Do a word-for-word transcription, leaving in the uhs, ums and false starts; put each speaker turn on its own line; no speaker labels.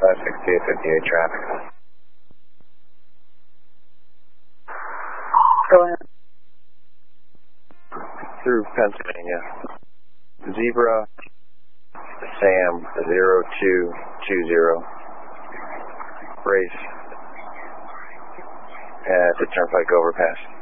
five sixty-eight fifty-eight traffic.
Go ahead.
Through Pennsylvania. Zebra, Sam, zero two two zero. Race at the Turnpike overpass.